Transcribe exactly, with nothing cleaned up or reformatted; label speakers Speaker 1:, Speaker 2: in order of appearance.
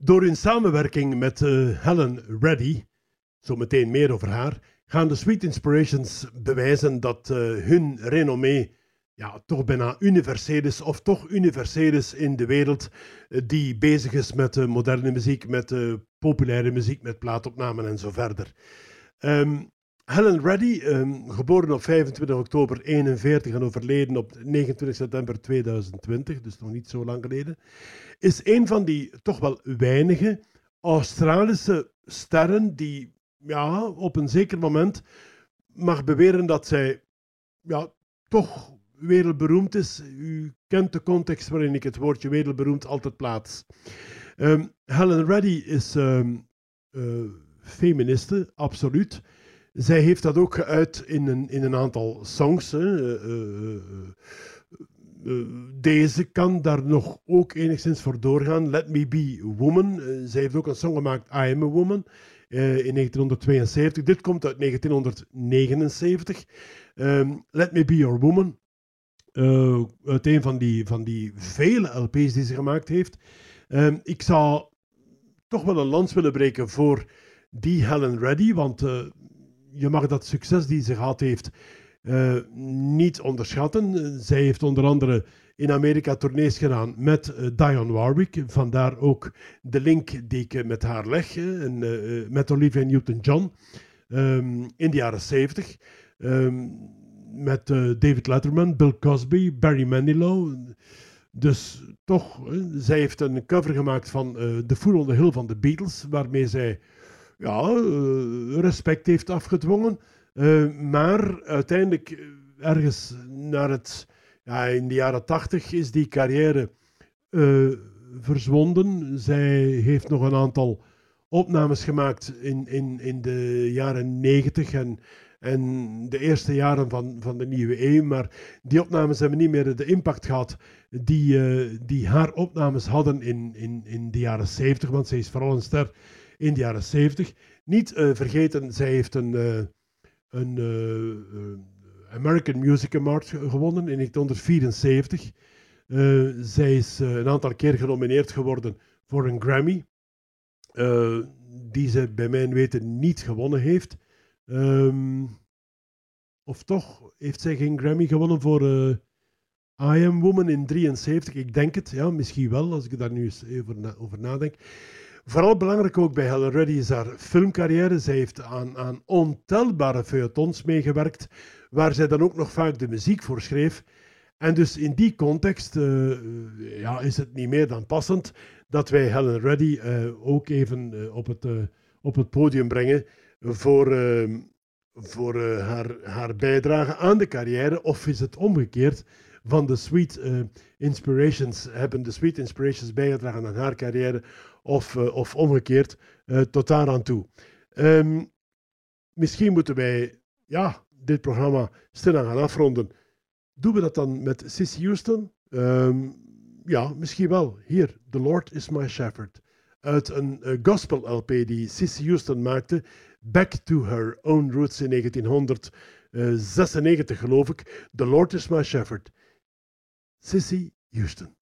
Speaker 1: Door hun samenwerking met uh, Helen Reddy, zo meteen meer over haar, gaan de Sweet Inspirations bewijzen dat uh, hun renommee ja, toch bijna universeel is, of toch universeel is in de wereld uh, die bezig is met uh, moderne muziek, met uh, populaire muziek, met plaatopnamen en zo verder. Um, Helen Reddy, um, geboren op vijfentwintig oktober eenenveertig en overleden op negenentwintig september tweeduizend twintig, dus nog niet zo lang geleden, is een van die toch wel weinige Australische sterren die ja, op een zeker moment mag beweren dat zij ja, toch wereldberoemd is. U kent de context waarin ik het woordje wereldberoemd altijd plaats. Um, Helen Reddy is um, uh, feministe, absoluut. Zij heeft dat ook geuit in een, in een aantal songs. Hè. Uh, uh, uh, uh, deze kan daar nog ook enigszins voor doorgaan. Let Me Be Woman. Uh, zij heeft ook een song gemaakt, I Am a Woman, uh, in negentienhonderdtweeënzeventig. Dit komt uit negentienhonderdnegenenzeventig. Um, Let Me Be Your Woman. Uh, uit een van die, van die vele L P's die ze gemaakt heeft. Um, ik zou toch wel een lans willen breken voor die Helen Reddy, want uh, je mag dat succes die ze gehad heeft uh, niet onderschatten. Zij heeft onder andere in Amerika tournees gedaan met uh, Dionne Warwick. Vandaar ook de link die ik uh, met haar leg. Uh, en, uh, met Olivia Newton-John um, in de jaren zeventig. Um, met uh, David Letterman, Bill Cosby, Barry Manilow. Dus toch, uh, zij heeft een cover gemaakt van uh, The Fool on the Hill van de Beatles, waarmee zij ja, uh, respect heeft afgedwongen. Uh, maar uiteindelijk, ergens naar het, ja, in de jaren tachtig is die carrière uh, verzwonden. Zij heeft nog een aantal opnames gemaakt in, in, in de jaren negentig en, en de eerste jaren van, van de nieuwe eeuw. Maar die opnames hebben niet meer de impact gehad die, uh, die haar opnames hadden in, in, in de jaren zeventig. Want zij is vooral een ster in de jaren zeventig. Niet uh, vergeten, zij heeft een, uh, een uh, uh, American Music Award gewonnen in negentienhonderdvierenzeventig. Uh, zij is uh, een aantal keer genomineerd geworden voor een Grammy, uh, die ze bij mijn weten niet gewonnen heeft. Um, of toch, heeft zij geen Grammy gewonnen voor uh, I Am Woman in drieënzeventig? Ik denk het, ja, misschien wel, als ik daar nu eens over, na- over nadenk. Vooral belangrijk ook bij Helen Reddy is haar filmcarrière. Zij heeft aan, aan ontelbare feuilletons meegewerkt, waar zij dan ook nog vaak de muziek voor schreef. En dus in die context uh, ja, is het niet meer dan passend dat wij Helen Reddy uh, ook even uh, op, het, uh, op het podium brengen voor, uh, voor uh, haar, haar bijdrage aan de carrière. Of is het omgekeerd? Van de Sweet uh, Inspirations hebben de Sweet Inspirations bijgedragen aan haar carrière, of, uh, of omgekeerd, uh, tot daar aan toe. Um, misschien moeten wij ja, dit programma stilaan gaan afronden. Doen we dat dan met Cissy Houston? Um, ja, misschien wel. Hier, The Lord is My Shepherd. Uit een uh, gospel L P die Cissy Houston maakte, Back to Her Own Roots in negentienhonderdzesennegentig, geloof ik. The Lord is My Shepherd. Cissy Houston.